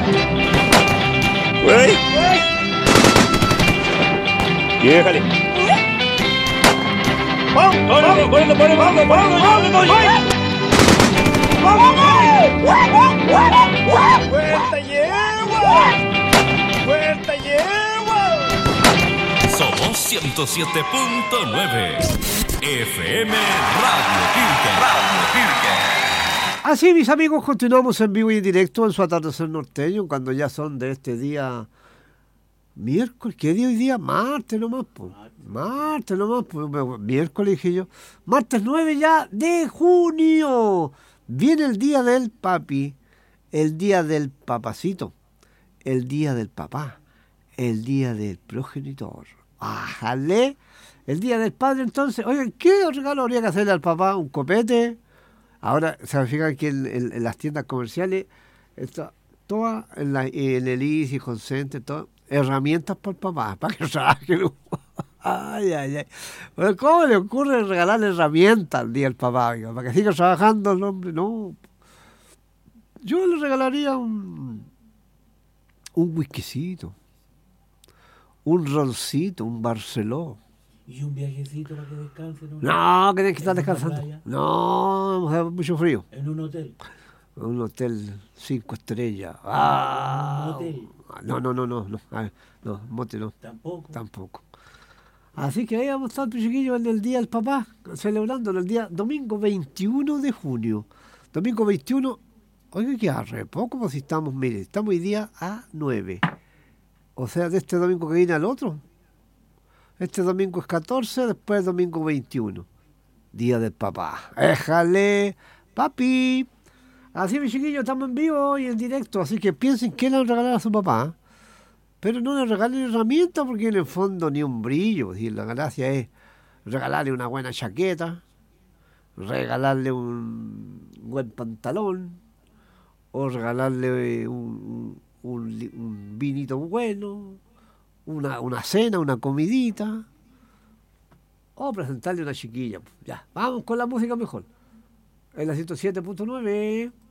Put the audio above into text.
¡Ey! ¡Déjale! ¡Vamos! ¡Vamos! ¡Vamos! ¡Vamos! ¡Vamos! ¡Vuelta yegua! ¡Vuelta yegua! Somos 107.9 FM Radio Pirque. Así, mis amigos, continuamos en vivo y en directo en su atardecer norteño, cuando ya son de este día miércoles. ¿Qué día hoy día? Martes nomás, pues. Martes nomás, pues. Miércoles dije yo. Martes 9 ya de junio. Viene el día del papi, el día del papacito, el día del papá, el día del progenitor. ¡Ájale! El día del padre, entonces. Oigan, ¿qué regalo habría que hacerle al papá? ¿Un copete? Ahora, se fijan que en las tiendas comerciales está toda en el Easy, Consente, todo, herramientas para el papá, para que trabaje. Ay, ay, ay. Bueno, ¿cómo le ocurre regalarle herramientas al día del papá? Amigo? Para que siga trabajando el hombre, no. Yo le regalaría un whiskycito, un roncito, un Barceló. ¿Y un viajecito para que descanse? No, que tienes que estar ¿En una descansando. playa? No, vamos a ver mucho frío. ¿En un hotel? Un hotel 5 estrellas. ¿Un hotel? No. A ver, no, mote no. Tampoco. Así que ahí vamos a estar, chiquillos, en el Día del Papá, celebrando el día domingo 21 de junio. Domingo 21, oiga, que re poco, pues si estamos, mire, estamos hoy día a 9. O sea, de este domingo que viene al otro. Este domingo es 14, después domingo 21. Día del Papá. ¡Éjale, papi! Así, mis chiquillos, estamos en vivo y en directo, así que piensen qué le van a regalar a su papá. Pero no le regalen herramientas porque en el fondo ni un brillo. Es decir, la gracia es regalarle una buena chaqueta, regalarle un buen pantalón, o regalarle un vinito bueno, una cena, una comidita, o presentarle una chiquilla. Ya, vamos con la música mejor. En la 107.9.